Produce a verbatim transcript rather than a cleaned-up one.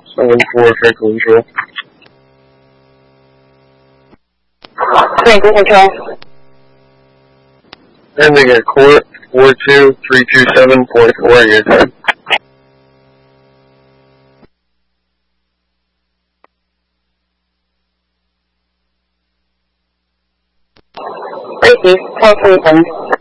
seven four vehicle control. Vehicle control. Ending at court four two three two seven point four your time. Receive, call twenty-seven.